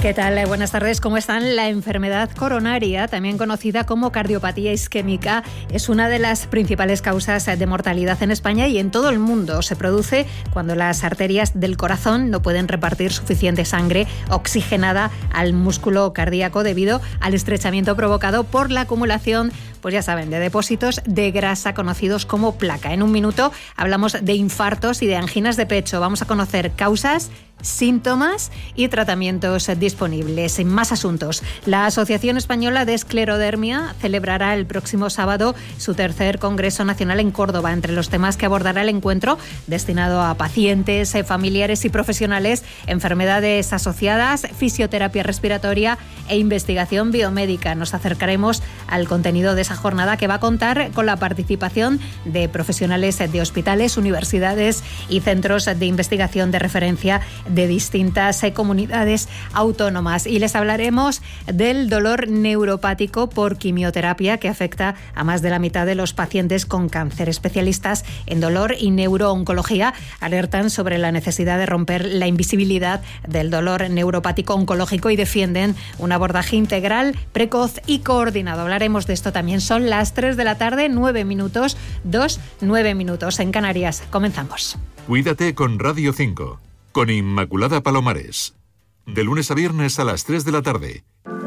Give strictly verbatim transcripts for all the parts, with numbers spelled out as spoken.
¿Qué tal? Buenas tardes, ¿cómo están? La enfermedad coronaria, también conocida como cardiopatía isquémica, es una de las principales causas de mortalidad en España y en todo el mundo. Se produce cuando las arterias del corazón no pueden repartir suficiente sangre oxigenada al músculo cardíaco debido al estrechamiento provocado por la acumulación, pues ya saben, de depósitos de grasa conocidos como placa. En un minuto hablamos de infartos y de anginas de pecho. Vamos a conocer causas, síntomas y tratamientos disponibles. Sin más asuntos, la Asociación Española de Esclerodermia celebrará el próximo sábado su tercer Congreso Nacional en Córdoba. Entre los temas que abordará el encuentro, destinado a pacientes, familiares y profesionales, enfermedades asociadas, fisioterapia respiratoria e investigación biomédica. Nos acercaremos al contenido de esa jornada, que va a contar con la participación de profesionales de hospitales, universidades y centros de investigación de referencia de distintas comunidades autónomas. Y les hablaremos del dolor neuropático por quimioterapia, que afecta a más de la mitad de los pacientes con cáncer. Especialistas en dolor y neurooncología alertan sobre la necesidad de romper la invisibilidad del dolor neuropático oncológico y defienden un abordaje integral, precoz y coordinado. Hablaremos de esto también. Son las tres de la tarde, nueve minutos, dos, nueve minutos en Canarias. Comenzamos. Cuídate con Radio cinco. Con Inmaculada Palomares. De lunes a viernes a las tres de la tarde.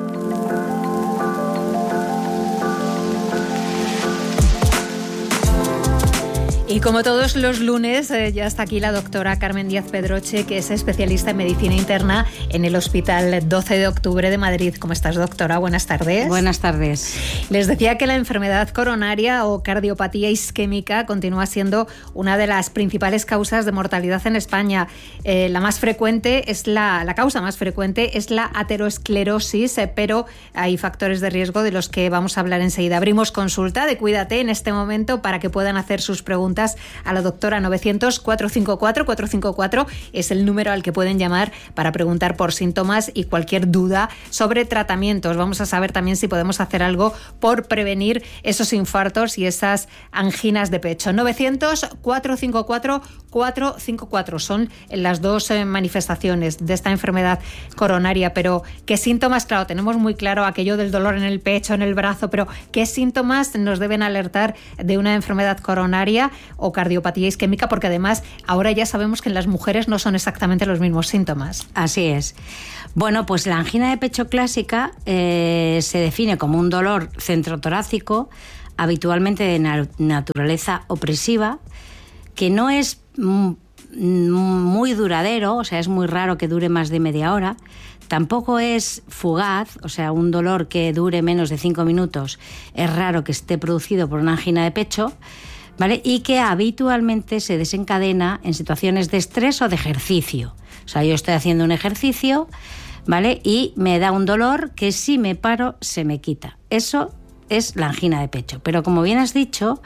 Y como todos los lunes, eh, ya está aquí la doctora Carmen Díaz Pedroche, que es especialista en medicina interna en el Hospital doce de octubre de Madrid. ¿Cómo estás, doctora? Buenas tardes. Buenas tardes. Les decía que la enfermedad coronaria o cardiopatía isquémica continúa siendo una de las principales causas de mortalidad en España. Eh, la más frecuente es la, la causa más frecuente es la aterosclerosis, eh, pero hay factores de riesgo de los que vamos a hablar enseguida. Abrimos consulta de Cuídate en este momento para que puedan hacer sus preguntas a la doctora. Novecientos, cuatrocientos cincuenta y cuatro, cuatrocientos cincuenta y cuatro es el número al que pueden llamar para preguntar por síntomas y cualquier duda sobre tratamientos. Vamos a saber también si podemos hacer algo por prevenir esos infartos y esas anginas de pecho. Novecientos, cuatrocientos cincuenta y cuatro, cuatrocientos cincuenta y cuatro son las dos eh, manifestaciones de esta enfermedad coronaria. Pero ¿qué síntomas? Claro, tenemos muy claro aquello del dolor en el pecho, en el brazo, pero ¿qué síntomas nos deben alertar de una enfermedad coronaria o cardiopatía isquémica? Porque además ahora ya sabemos que en las mujeres no son exactamente los mismos síntomas. Así es. Bueno, pues la angina de pecho clásica eh, se define como un dolor centrotorácico, habitualmente de na- naturaleza opresiva, que no es m- muy duradero, o sea, es muy raro que dure más de media hora. Tampoco es fugaz, o sea, un dolor que dure menos de cinco minutos es raro que esté producido por una angina de pecho, ¿vale? Y que habitualmente se desencadena en situaciones de estrés o de ejercicio. O sea, yo estoy haciendo un ejercicio, ¿vale? Y me da un dolor que si me paro se me quita. Eso es la angina de pecho. Pero como bien has dicho,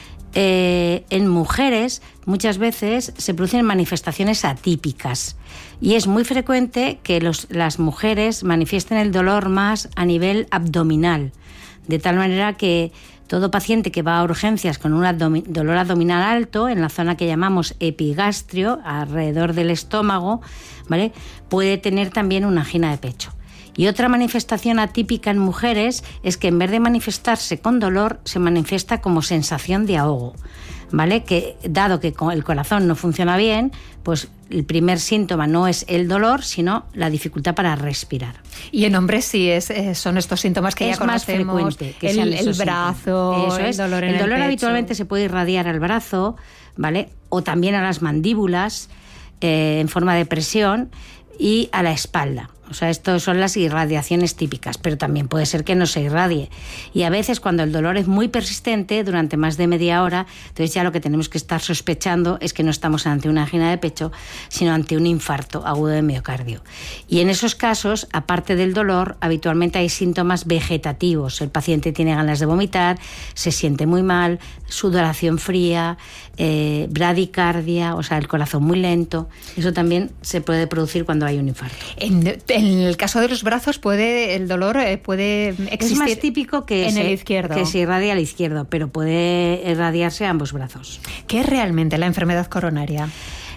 eh, en mujeres muchas veces se producen manifestaciones atípicas y es muy frecuente que los, las mujeres manifiesten el dolor más a nivel abdominal, de tal manera que todo paciente que va a urgencias con un abdomin- dolor abdominal alto, en la zona que llamamos epigastrio, alrededor del estómago, ¿vale?, puede tener también una angina de pecho. Y otra manifestación atípica en mujeres es que en vez de manifestarse con dolor, se manifiesta como sensación de ahogo, ¿vale? Que dado que el corazón no funciona bien, pues el primer síntoma no es el dolor, sino la dificultad para respirar. Y en hombres sí es, eh, son estos síntomas que es ya conocemos, más frecuente, que el, sean el esos brazo, síntomas. Eso el es. dolor en el el dolor pecho. habitualmente se puede irradiar al brazo, ¿vale? O también a las mandíbulas eh, en forma de presión y a la espalda. O sea, estas son las irradiaciones típicas, pero también puede ser que no se irradie. Y a veces cuando el dolor es muy persistente, durante más de media hora, entonces ya lo que tenemos que estar sospechando es que no estamos ante una angina de pecho, sino ante un infarto agudo de miocardio. Y en esos casos, aparte del dolor, habitualmente hay síntomas vegetativos. El paciente tiene ganas de vomitar, se siente muy mal, sudoración fría, eh, bradicardia, o sea, el corazón muy lento. Eso también se puede producir cuando hay un infarto. En, en el caso de los brazos, puede el dolor eh, puede existir. Es más típico que en se, el izquierdo. que se irradia al izquierdo, pero puede irradiarse a ambos brazos. ¿Qué es realmente la enfermedad coronaria?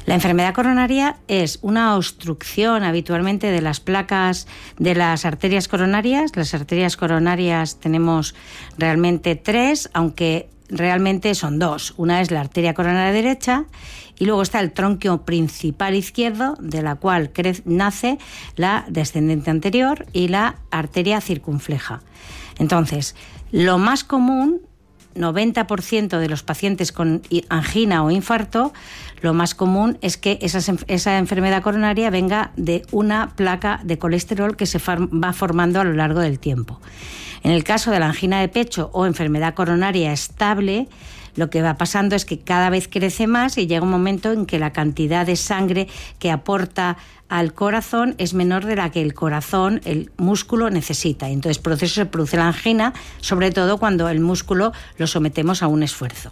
La enfermedad coronaria es una obstrucción habitualmente de las placas de las arterias coronarias. Las arterias coronarias tenemos realmente tres, aunque realmente son dos. Una es la arteria coronaria derecha y luego está el tronquio principal izquierdo, de la cual crece, nace la descendente anterior y la arteria circunfleja. Entonces, lo más común, noventa por ciento de los pacientes con angina o infarto, lo más común es que esa, esa enfermedad coronaria venga de una placa de colesterol que se va formando a lo largo del tiempo. En el caso de la angina de pecho o enfermedad coronaria estable, lo que va pasando es que cada vez crece más y llega un momento en que la cantidad de sangre que aporta al corazón es menor de la que el corazón, el músculo, necesita. Entonces, por eso se produce la angina, sobre todo cuando el músculo lo sometemos a un esfuerzo.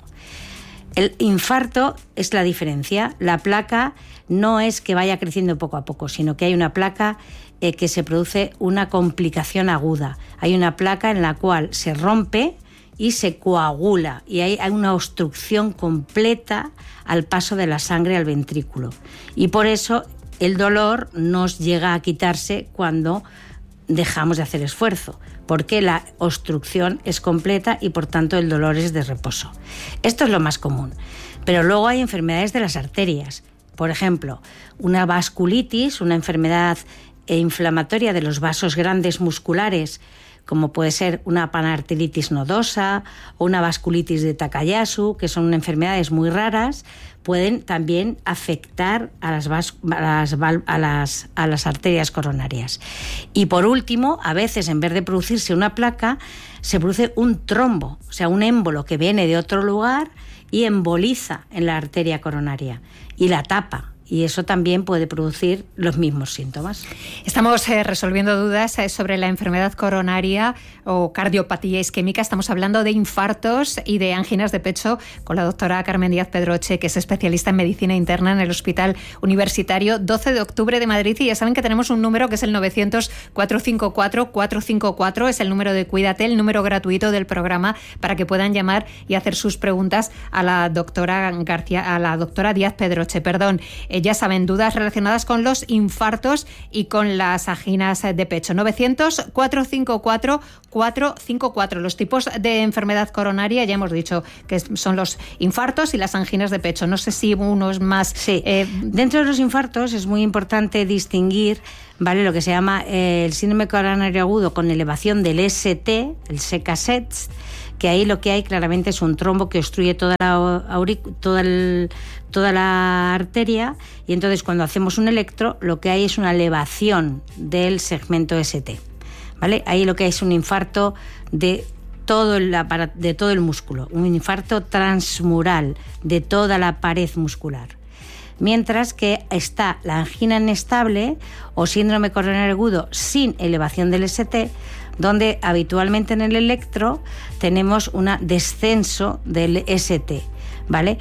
El infarto es la diferencia. La placa no es que vaya creciendo poco a poco, sino que hay una placa eh, que se produce una complicación aguda. Hay una placa en la cual se rompe y se coagula y hay, hay una obstrucción completa al paso de la sangre al ventrículo. Y por eso el dolor nos llega a quitarse cuando dejamos de hacer esfuerzo, porque la obstrucción es completa y por tanto el dolor es de reposo. Esto es lo más común. Pero luego hay enfermedades de las arterias. Por ejemplo, una vasculitis, una enfermedad inflamatoria de los vasos grandes musculares, como puede ser una panarteritis nodosa o una vasculitis de Takayasu, que son enfermedades muy raras, pueden también afectar a las, vas- a las, a las, a las arterias coronarias. Y por último, a veces en vez de producirse una placa, se produce un trombo, o sea, un émbolo que viene de otro lugar y emboliza en la arteria coronaria y la tapa. Y eso también puede producir los mismos síntomas. Estamos eh, resolviendo dudas eh, sobre la enfermedad coronaria o cardiopatía isquémica. Estamos hablando de infartos y de anginas de pecho con la doctora Carmen Díaz Pedroche, que es especialista en medicina interna en el Hospital Universitario doce de octubre de Madrid. Y ya saben que tenemos un número que es el novecientos, cuatrocientos cincuenta y cuatro, cuatrocientos cincuenta y cuatro. Es el número de Cuídate, el número gratuito del programa para que puedan llamar y hacer sus preguntas a la doctora García, a la doctora Díaz Pedroche. Perdón. Eh, Ya saben, dudas relacionadas con los infartos y con las anginas de pecho. novecientos, cuatrocientos cincuenta y cuatro, cuatrocientos cincuenta y cuatro. Los tipos de enfermedad coronaria, ya hemos dicho que son los infartos y las anginas de pecho. No sé si uno es más... Sí, eh, dentro de los infartos es muy importante distinguir, ¿vale?, lo que se llama eh, el síndrome coronario agudo con elevación del S T, el S C A S E T S, que ahí lo que hay claramente es un trombo que obstruye toda la, auric- toda, el, toda la arteria, y entonces cuando hacemos un electro lo que hay es una elevación del segmento S T, ¿vale? Ahí lo que hay es un infarto de todo el, de todo el músculo, un infarto transmural de toda la pared muscular. Mientras que está la angina inestable o síndrome coronario agudo sin elevación del S T, donde habitualmente en el electro tenemos un descenso del S T, ¿vale?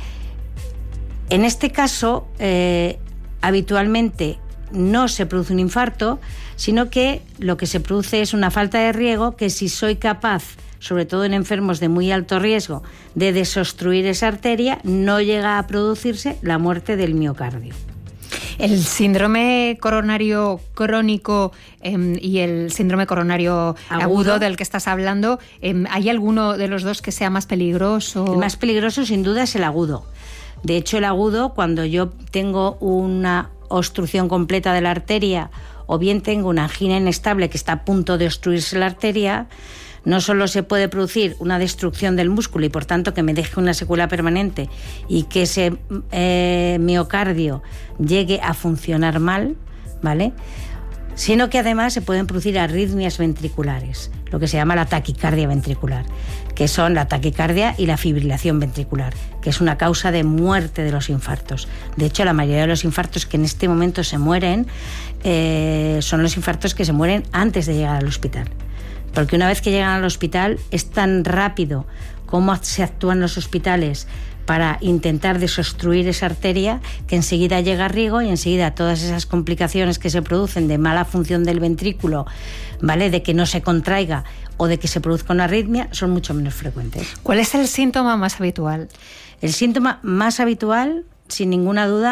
En este caso, eh, habitualmente no se produce un infarto, sino que lo que se produce es una falta de riego que, si soy capaz, sobre todo en enfermos de muy alto riesgo, de desobstruir esa arteria, no llega a producirse la muerte del miocardio. El síndrome coronario crónico eh, y el síndrome coronario agudo, agudo del que estás hablando, eh, ¿hay alguno de los dos que sea más peligroso? El más peligroso sin duda es el agudo. De hecho, el agudo, cuando yo tengo una obstrucción completa de la arteria o bien tengo una angina inestable que está a punto de obstruirse la arteria, no solo se puede producir una destrucción del músculo y por tanto que me deje una secuela permanente y que ese eh, miocardio llegue a funcionar mal, ¿vale?, sino que además se pueden producir arritmias ventriculares, lo que se llama la taquicardia ventricular, que son la taquicardia y la fibrilación ventricular, que es una causa de muerte de los infartos. De hecho, la mayoría de los infartos que en este momento se mueren eh, son los infartos que se mueren antes de llegar al hospital. Porque una vez que llegan al hospital es tan rápido cómo se actúan los hospitales para intentar desobstruir esa arteria, que enseguida llega riego y enseguida todas esas complicaciones que se producen de mala función del ventrículo, ¿vale?, de que no se contraiga o de que se produzca una arritmia, son mucho menos frecuentes. ¿Cuál es el síntoma más habitual? El síntoma más habitual, sin ninguna duda,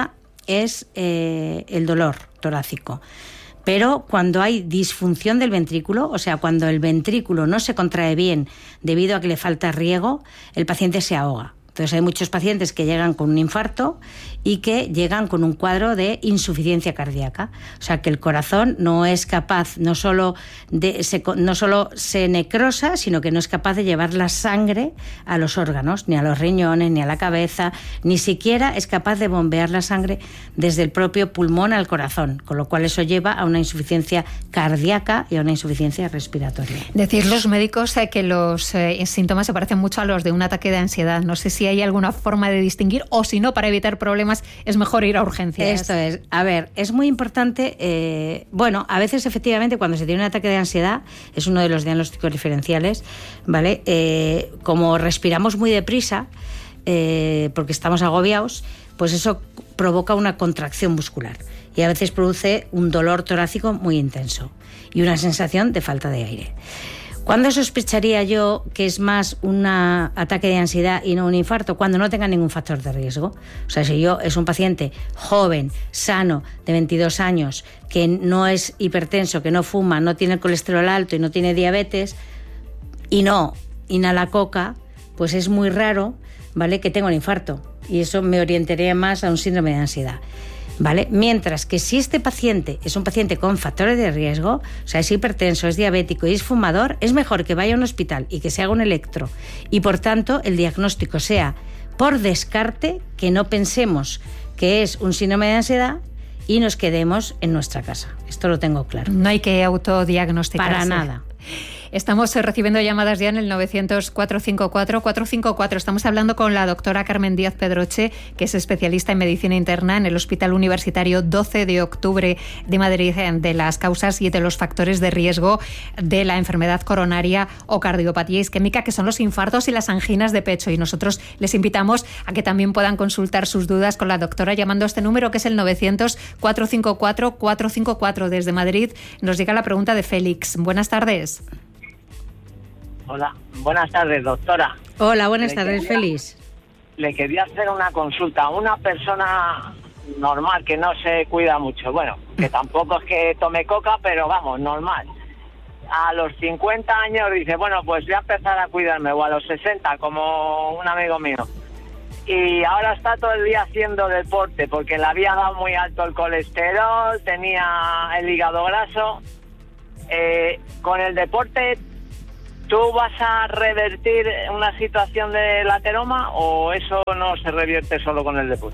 es eh, el dolor torácico. Pero cuando hay disfunción del ventrículo, o sea, cuando el ventrículo no se contrae bien debido a que le falta riego, el paciente se ahoga. Entonces hay muchos pacientes que llegan con un infarto y que llegan con un cuadro de insuficiencia cardíaca. O sea que el corazón no es capaz, no solo, de, se, no solo se necrosa, sino que no es capaz de llevar la sangre a los órganos, ni a los riñones, ni a la cabeza, ni siquiera es capaz de bombear la sangre desde el propio pulmón al corazón, con lo cual eso lleva a una insuficiencia cardíaca y a una insuficiencia respiratoria. Decir los médicos eh, que los eh, síntomas se parecen mucho a los de un ataque de ansiedad. No sé si hay alguna forma de distinguir, o si no, para evitar problemas es mejor ir a urgencias. Esto es, a ver, es muy importante, eh, bueno, a veces efectivamente cuando se tiene un ataque de ansiedad, es uno de los diagnósticos diferenciales, ¿vale? Eh, como respiramos muy deprisa, eh, porque estamos agobiados, pues eso provoca una contracción muscular y a veces produce un dolor torácico muy intenso y una sensación de falta de aire. ¿Cuándo sospecharía yo que es más un ataque de ansiedad y no un infarto? Cuando no tenga ningún factor de riesgo. O sea, si yo es un paciente joven, sano, de veintidós años, que no es hipertenso, que no fuma, no tiene el colesterol alto y no tiene diabetes, y no inhala coca, pues es muy raro, ¿vale?, que tenga un infarto. Y eso me orientaría más a un síndrome de ansiedad, ¿vale? Mientras que si este paciente es un paciente con factores de riesgo, o sea, es hipertenso, es diabético y es fumador, es mejor que vaya a un hospital y que se haga un electro y, por tanto, el diagnóstico sea por descarte, que no pensemos que es un síndrome de ansiedad y nos quedemos en nuestra casa. Esto lo tengo claro. No hay que autodiagnosticarse. Para nada. Estamos recibiendo llamadas ya en el novecientos, cuatrocientos cincuenta y cuatro, cuatrocientos cincuenta y cuatro. Estamos hablando con la doctora Carmen Díaz Pedroche, que es especialista en medicina interna en el Hospital Universitario doce de octubre de Madrid, de las causas y de los factores de riesgo de la enfermedad coronaria o cardiopatía isquémica, que son los infartos y las anginas de pecho. Y nosotros les invitamos a que también puedan consultar sus dudas con la doctora llamando a este número, que es el novecientos, cuatrocientos cincuenta y cuatro, cuatrocientos cincuenta y cuatro. Desde Madrid nos llega la pregunta de Félix. Buenas tardes. Hola, buenas tardes, doctora. Hola, buenas le tardes, quería, Félix. Le quería hacer una consulta a una persona normal que no se cuida mucho. Bueno, que tampoco es que tome coca, pero vamos, normal. A los cincuenta años dice, bueno, pues voy a empezar a cuidarme, o a los sesenta, como un amigo mío. Y ahora está todo el día haciendo deporte, porque le había dado muy alto el colesterol, tenía el hígado graso. Eh, con el deporte, ¿tú vas a revertir una situación del ateroma o eso no se revierte solo con el deporte?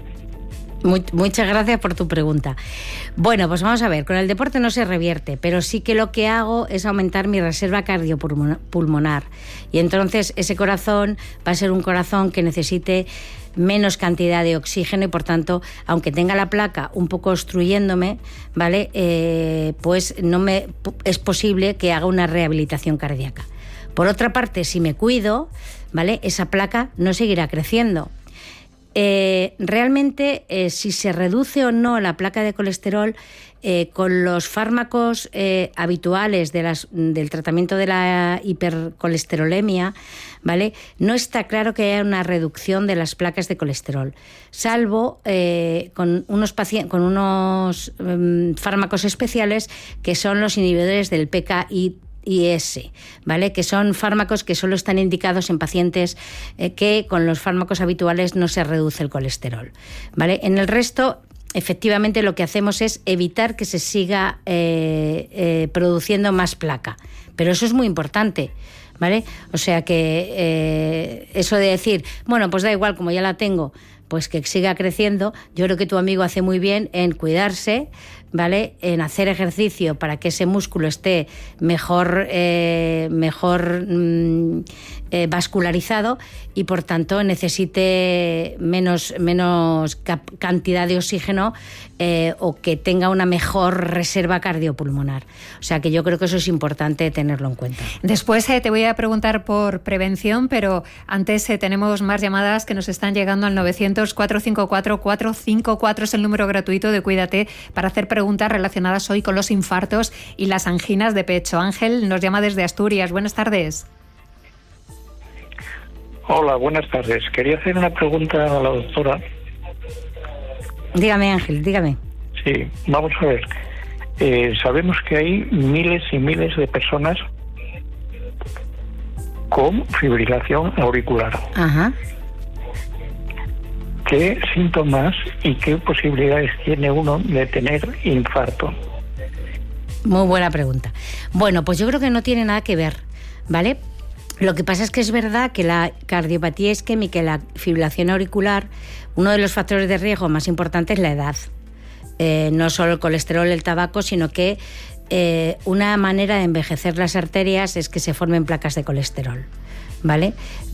Muchas gracias por tu pregunta. Bueno, pues vamos a ver, con el deporte no se revierte, pero sí que lo que hago es aumentar mi reserva cardiopulmonar. Y entonces ese corazón va a ser un corazón que necesite menos cantidad de oxígeno y, por tanto, aunque tenga la placa un poco obstruyéndome, ¿vale? Eh, pues no me es posible que haga una rehabilitación cardíaca. Por otra parte, si me cuido, ¿vale?, esa placa no seguirá creciendo. Eh, realmente, eh, si se reduce o no la placa de colesterol eh, con los fármacos eh, habituales de las, del tratamiento de la hipercolesterolemia, ¿vale?, no está claro que haya una reducción de las placas de colesterol, salvo eh, con unos, pacien- con unos um, fármacos especiales que son los inhibidores del P K I S, ¿vale?, que son fármacos que solo están indicados en pacientes eh, que con los fármacos habituales no se reduce el colesterol, ¿vale? En el resto, efectivamente, lo que hacemos es evitar que se siga eh, eh, produciendo más placa, pero eso es muy importante, ¿vale? O sea que eh, eso de decir, bueno, pues da igual, como ya la tengo, pues que siga creciendo. Yo creo que tu amigo hace muy bien en cuidarse, ¿vale?, en hacer ejercicio para que ese músculo esté mejor, eh, mejor mm, eh, vascularizado y, por tanto, necesite menos, menos cap- cantidad de oxígeno eh, o que tenga una mejor reserva cardiopulmonar. O sea que yo creo que eso es importante tenerlo en cuenta. Después eh, te voy a preguntar por prevención, pero antes eh, tenemos más llamadas que nos están llegando al novecientos, cuatrocientos cincuenta y cuatro, cuatrocientos cincuenta y cuatro. Es el número gratuito de Cuídate para hacer preguntas relacionadas hoy con los infartos y las anginas de pecho. Ángel nos llama desde Asturias. Buenas tardes. Hola, buenas tardes. Quería hacer una pregunta a la doctora. Dígame, Ángel, dígame. Sí, vamos a ver. Eh, sabemos que hay miles y miles de personas con fibrilación auricular. Ajá. ¿Qué síntomas y qué posibilidades tiene uno de tener infarto? Muy buena pregunta. Bueno, pues yo creo que no tiene nada que ver, ¿vale? Lo que pasa es que es verdad que la cardiopatía isquémica y la fibrilación auricular, uno de los factores de riesgo más importantes es la edad. Eh, no solo el colesterol, el tabaco, sino que eh, una manera de envejecer las arterias es que se formen placas de colesterol, ¿vale?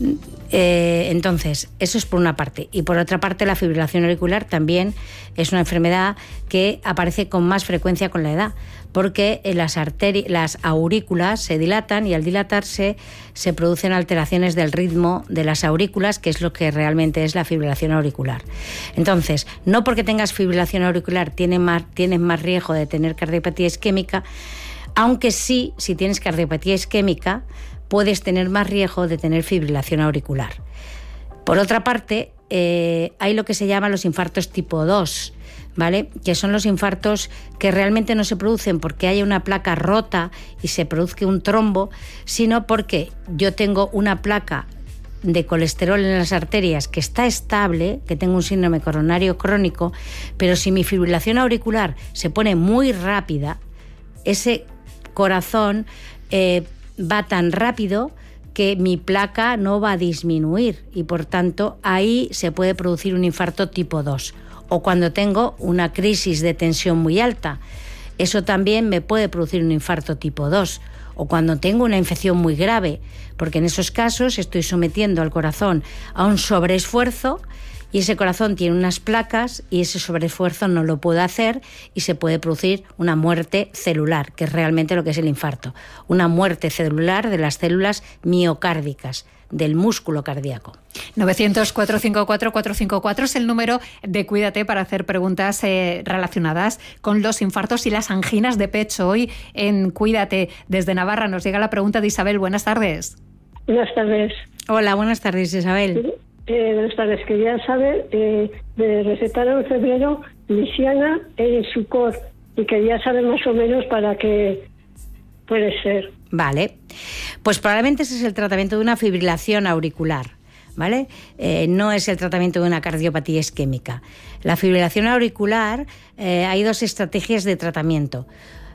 Eh, entonces, eso es por una parte. Y por otra parte, la fibrilación auricular también es una enfermedad que aparece con más frecuencia con la edad, porque las arteri- las aurículas se dilatan y al dilatarse se producen alteraciones del ritmo de las aurículas, que es lo que realmente es la fibrilación auricular. Entonces, no porque tengas fibrilación auricular tienes más, tienes más riesgo de tener cardiopatía isquémica, aunque sí, si tienes cardiopatía isquémica, puedes tener más riesgo de tener fibrilación auricular. Por otra parte, eh, hay lo que se llama los infartos tipo dos, ¿vale? Que son los infartos que realmente no se producen porque haya una placa rota y se produzca un trombo, sino porque yo tengo una placa de colesterol en las arterias que está estable, que tengo un síndrome coronario crónico, pero si mi fibrilación auricular se pone muy rápida, ese corazón eh, va tan rápido que mi placa no va a disminuir y por tanto ahí se puede producir un infarto tipo dos. O cuando tengo una crisis de tensión muy alta, eso también me puede producir un infarto tipo dos. O cuando tengo una infección muy grave, porque en esos casos estoy sometiendo al corazón a un sobreesfuerzo y ese corazón tiene unas placas y ese sobreesfuerzo no lo puede hacer y se puede producir una muerte celular, que es realmente lo que es el infarto. Una muerte celular de las células miocárdicas, del músculo cardíaco. novecientos, cuatrocientos cincuenta y cuatro, cuatrocientos cincuenta y cuatro es el número de Cuídate para hacer preguntas eh, relacionadas con los infartos y las anginas de pecho. Hoy en Cuídate desde Navarra nos llega la pregunta de Isabel. Buenas tardes. Buenas tardes. Hola, buenas tardes, Isabel. Eh, buenas tardes. Quería saber, eh, me recetaron en febrero Lixiana e Insucor y quería saber más o menos para qué puede ser. Vale, pues probablemente ese es el tratamiento de una fibrilación auricular, ¿vale? Eh, no es el tratamiento de una cardiopatía isquémica. La fibrilación auricular, eh, hay dos estrategias de tratamiento.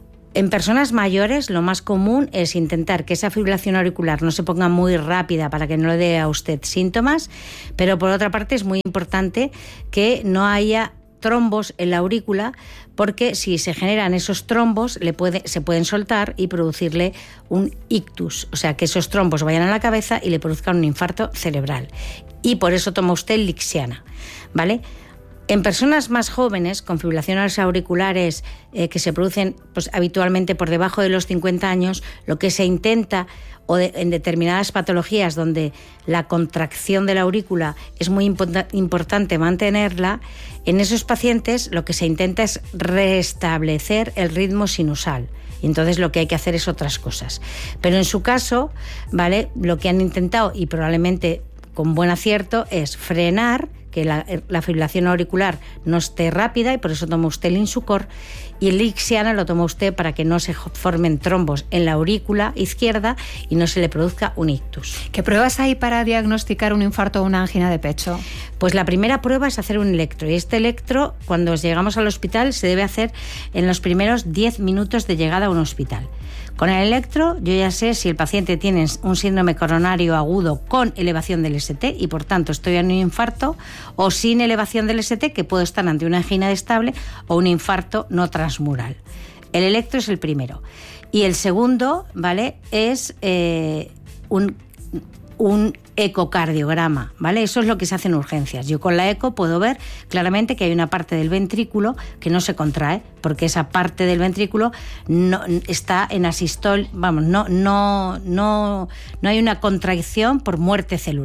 En personas mayores lo más común es intentar que esa fibrilación auricular no se ponga muy rápida para que no le dé a usted síntomas, pero por otra parte es muy importante que no haya trombos en la aurícula, porque si se generan esos trombos le puede, se pueden soltar y producirle un ictus, o sea que esos trombos vayan a la cabeza y le produzcan un infarto cerebral. Y por eso toma usted Lixiana, ¿vale? En personas más jóvenes, con fibrilaciones auriculares eh, que se producen pues, habitualmente por debajo de los cincuenta años, lo que se intenta, o de, en determinadas patologías donde la contracción de la aurícula es muy impo- importante mantenerla, en esos pacientes lo que se intenta es restablecer el ritmo sinusal. Y entonces lo que hay que hacer es otras cosas. Pero en su caso, ¿vale? Lo que han intentado, y probablemente con buen acierto, es frenar que la, la fibrilación auricular no esté rápida y por eso toma usted el Insucor, y el Lixiana lo toma usted para que no se formen trombos en la aurícula izquierda y no se le produzca un ictus. ¿Qué pruebas hay para diagnosticar un infarto o una angina de pecho? Pues la primera prueba es hacer un electro, y este electro, cuando llegamos al hospital, se debe hacer en los primeros diez minutos de llegada a un hospital. Con el electro yo ya sé si el paciente tiene un síndrome coronario agudo con elevación del S T y por tanto estoy en un infarto, o sin elevación del S T, que puedo estar ante una angina estable o un infarto no transmural. El electro es el primero. Y el segundo, ¿vale?, es eh, un, un ecocardiograma, ¿vale? Eso es lo que se hace en urgencias. Yo con la eco puedo ver claramente que hay una parte del ventrículo que no se contrae, porque esa parte del ventrículo no está en asistol, vamos, no, no, no, no hay una contracción por muerte celular.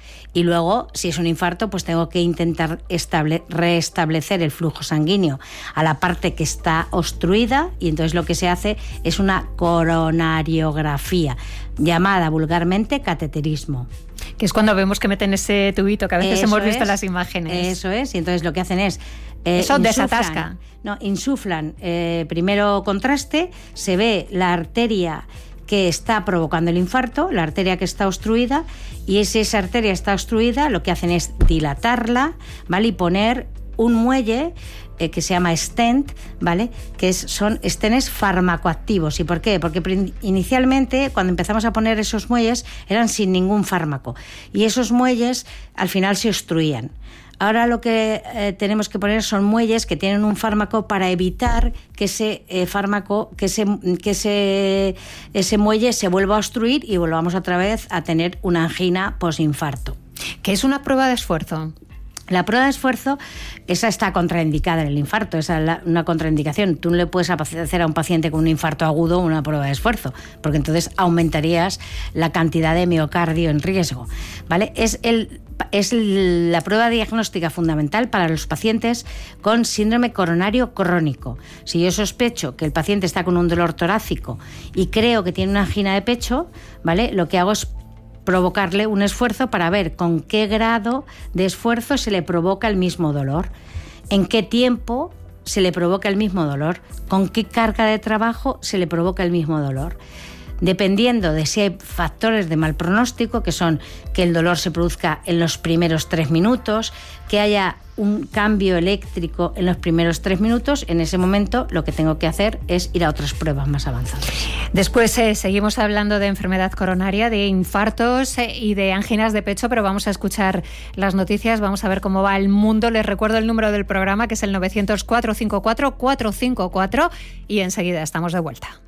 Y luego, si es un infarto, pues tengo que intentar estable, restablecer el flujo sanguíneo a la parte que está obstruida, y entonces lo que se hace es una coronariografía, llamada vulgarmente cateterismo. Que es cuando vemos que meten ese tubito, que a veces Eso hemos visto es, las imágenes. Eso es, y entonces lo que hacen es... Eh, Eso insuflan, desatasca. No, insuflan eh, primero contraste, se ve la arteria que está provocando el infarto, la arteria que está obstruida, y si esa arteria está obstruida, lo que hacen es dilatarla, ¿vale? Y poner un muelle eh, que se llama stent, ¿vale? Que es, son stents farmacoactivos. ¿Y por qué? Porque inicialmente, cuando empezamos a poner esos muelles, eran sin ningún fármaco. Y esos muelles, al final, se obstruían. Ahora lo que eh, tenemos que poner son muelles que tienen un fármaco para evitar que ese eh, fármaco, que ese, que ese, ese muelle se vuelva a obstruir y volvamos otra vez a tener una angina posinfarto. ¿Qué es una prueba de esfuerzo? La prueba de esfuerzo, esa está contraindicada en el infarto, esa es la, una contraindicación. Tú no le puedes hacer a un paciente con un infarto agudo una prueba de esfuerzo, porque entonces aumentarías la cantidad de miocardio en riesgo, ¿vale? Es, el, es la prueba diagnóstica fundamental para los pacientes con síndrome coronario crónico. Si yo sospecho que el paciente está con un dolor torácico y creo que tiene una angina de pecho, ¿vale? Lo que hago es provocarle un esfuerzo para ver con qué grado de esfuerzo se le provoca el mismo dolor, en qué tiempo se le provoca el mismo dolor, con qué carga de trabajo se le provoca el mismo dolor. Dependiendo de si hay factores de mal pronóstico, que son que el dolor se produzca en los primeros tres minutos, que haya un cambio eléctrico en los primeros tres minutos, en ese momento lo que tengo que hacer es ir a otras pruebas más avanzadas. Después eh, seguimos hablando de enfermedad coronaria, de infartos eh, y de anginas de pecho, pero vamos a escuchar las noticias, vamos a ver cómo va el mundo. Les recuerdo el número del programa, que es el novecientos, cuatrocientos cincuenta y cuatro, cuatrocientos cincuenta y cuatro, y enseguida estamos de vuelta.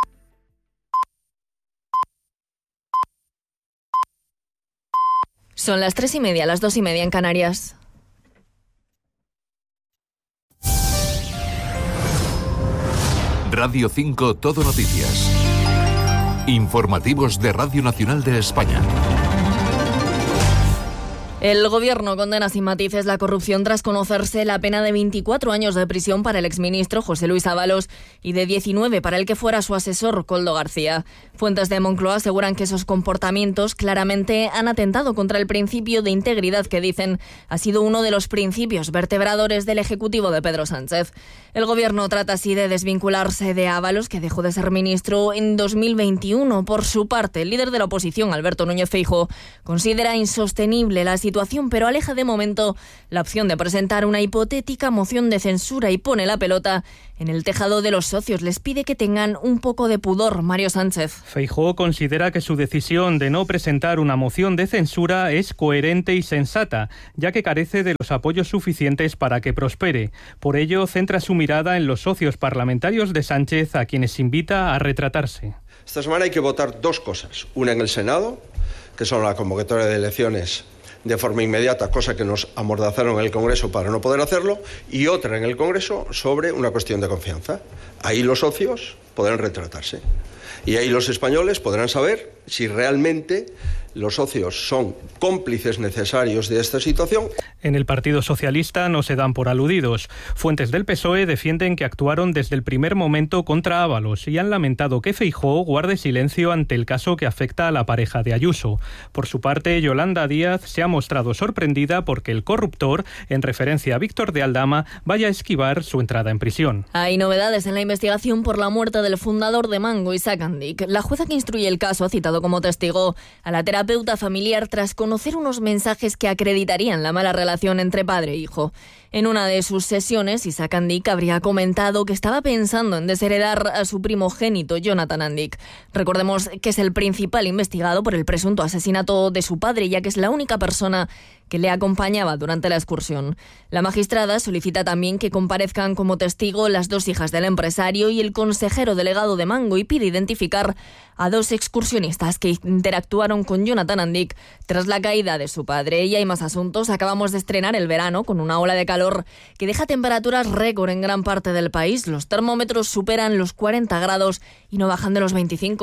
Son las tres y media, las dos y media en Canarias. Radio cinco Todo Noticias. Informativos de Radio Nacional de España. El Gobierno condena sin matices la corrupción tras conocerse la pena de veinticuatro años de prisión para el exministro José Luis Ábalos y de diecinueve para el que fuera su asesor Koldo García. Fuentes de Moncloa aseguran que esos comportamientos claramente han atentado contra el principio de integridad que dicen ha sido uno de los principios vertebradores del Ejecutivo de Pedro Sánchez. El Gobierno trata así de desvincularse de Ábalos, que dejó de ser ministro en dos mil veintiuno. Por su parte, el líder de la oposición, Alberto Núñez Feijóo, considera insostenible la situación, pero aleja de momento la opción de presentar una hipotética moción de censura y pone la pelota en el tejado de los socios. Les pide que tengan un poco de pudor. Mario Sánchez. Feijóo considera que su decisión de no presentar una moción de censura es coherente y sensata, ya que carece de los apoyos suficientes para que prospere. Por ello, centra su mirada en los socios parlamentarios de Sánchez, a quienes invita a retratarse. Esta semana hay que votar dos cosas. Una en el Senado, que son la convocatoria de elecciones de forma inmediata, cosa que nos amordazaron en el Congreso para no poder hacerlo, y otra en el Congreso sobre una cuestión de confianza. Ahí los socios podrán retratarse. Y ahí los españoles podrán saber si realmente los socios son cómplices necesarios de esta situación. En el Partido Socialista no se dan por aludidos. Fuentes del P S O E defienden que actuaron desde el primer momento contra Ábalos y han lamentado que Feijóo guarde silencio ante el caso que afecta a la pareja de Ayuso. Por su parte, Yolanda Díaz se ha mostrado sorprendida porque el corruptor, en referencia a Víctor de Aldama, vaya a esquivar su entrada en prisión. Hay novedades en la investigación por la muerte del fundador de Mango, Isaac Andic. La jueza que instruye el caso ha citado como testigo a la terapeuta familiar tras conocer unos mensajes que acreditarían la mala relación entre padre e hijo. En una de sus sesiones, Isaac Andic habría comentado que estaba pensando en desheredar a su primogénito, Jonathan Andic. Recordemos que es el principal investigado por el presunto asesinato de su padre, ya que es la única persona que le acompañaba durante la excursión. La magistrada solicita también que comparezcan como testigo las dos hijas del empresario y el consejero delegado de Mango y pide identificar a dos excursionistas que interactuaron con Jonathan Andic tras la caída de su padre. Y hay más asuntos. Acabamos de estrenar el verano con una ola de calor que deja temperaturas récord en gran parte del país. Los termómetros superan los cuarenta grados y no bajan de los veinticinco.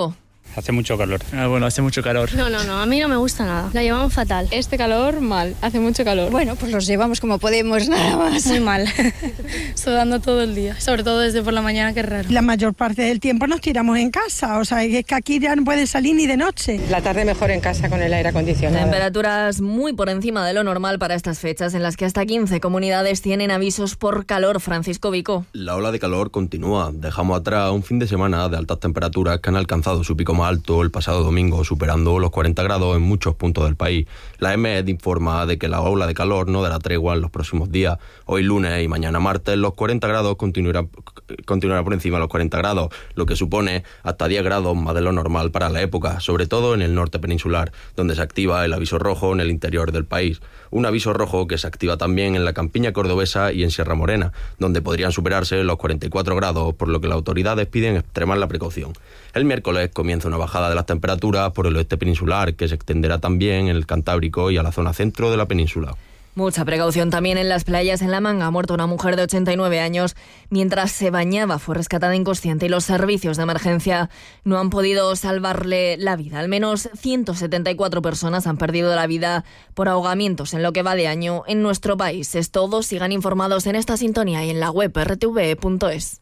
Hace mucho calor. Ah, bueno, hace mucho calor. No, no, no, a mí no me gusta nada. La llevamos fatal. Este calor, mal. Hace mucho calor. Bueno, pues los llevamos como podemos, nada más. Muy mal. Sudando todo el día. Sobre todo desde por la mañana, que es raro. La mayor parte del tiempo nos tiramos en casa. O sea, es que aquí ya no pueden salir ni de noche. La tarde mejor en casa con el aire acondicionado. Temperaturas muy por encima de lo normal para estas fechas, en las que hasta quince comunidades tienen avisos por calor. Francisco Vico. La ola de calor continúa. Dejamos atrás un fin de semana de altas temperaturas que han alcanzado su pico más alto el pasado domingo, superando los cuarenta grados en muchos puntos del país. La E M E D informa de que la ola de calor no dará tregua en los próximos días. Hoy lunes y mañana martes los cuarenta grados continuarán, continuarán por encima de los cuarenta grados, lo que supone hasta diez grados más de lo normal para la época, sobre todo en el norte peninsular, donde se activa el aviso rojo en el interior del país. Un aviso rojo que se activa también en la campiña cordobesa y en Sierra Morena, donde podrían superarse los cuarenta y cuatro grados, por lo que las autoridades piden extremar la precaución. El miércoles comienza una bajada de las temperaturas por el oeste peninsular, que se extenderá también en el Cantábrico y a la zona centro de la península. Mucha precaución también en las playas. En La Manga ha muerto una mujer de ochenta y nueve años mientras se bañaba. Fue rescatada inconsciente y los servicios de emergencia no han podido salvarle la vida. Al menos ciento setenta y cuatro personas han perdido la vida por ahogamientos en lo que va de año en nuestro país. Es todo. Sigan informados en esta sintonía y en la web erre te ve punto es.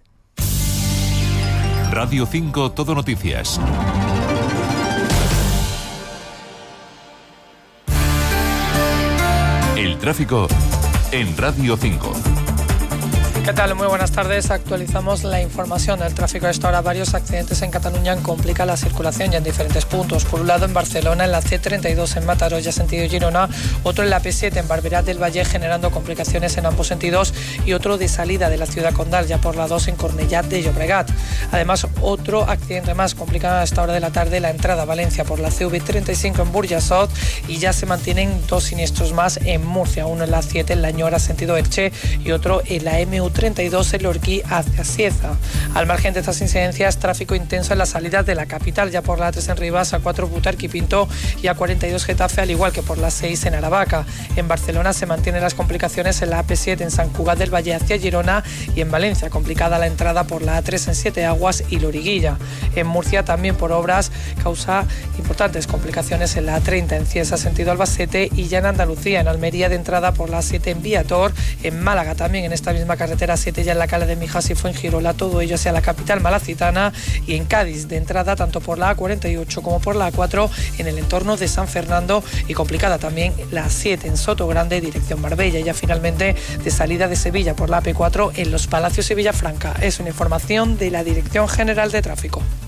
Radio cinco Todo Noticias. El tráfico en Radio cinco. ¿Qué tal? Muy buenas tardes. Actualizamos la información del tráfico. A esta hora varios accidentes en Cataluña complican la circulación ya en diferentes puntos. Por un lado en Barcelona, en la ce treinta y dos en Mataró, ya sentido Girona, otro en la pe siete en Barberá del Valle, generando complicaciones en ambos sentidos, y otro de salida de la ciudad condal, ya por la dos en Cornellà de Llobregat. Además, otro accidente más complica a esta hora de la tarde la entrada a Valencia por la ce ve treinta y cinco en Burjasot, y ya se mantienen dos siniestros más en Murcia, uno en la siete en la Ñora sentido Elche y otro en la eme u treinta y dos en Lorquí hacia Cieza. Al margen de estas incidencias, tráfico intenso en las salidas de la capital, ya por la a tres en Rivas, a cuatro Butarque y Pinto y a cuarenta y dos Getafe, al igual que por la seis en Aravaca. En Barcelona se mantienen las complicaciones en la a pe siete en Sant Cugat del Valle hacia Girona, y en Valencia complicada la entrada por la a tres en Siete Aguas y Loriguilla. En Murcia también por obras causa importantes complicaciones en la a treinta en Cieza sentido Albacete, y ya en Andalucía en Almería de entrada por la a siete en Viator, en Málaga también en esta misma carretera siete ya en la Cala de Mijas y Fuengirola, todo ello hacia la capital malacitana, y en Cádiz de entrada tanto por la a cuarenta y ocho como por la a cuatro en el entorno de San Fernando, y complicada también la a siete en Sotogrande dirección Marbella, y ya finalmente de salida de Sevilla por la a pe cuatro en Los Palacios y Villafranca. Es una información de la Dirección General de Tráfico.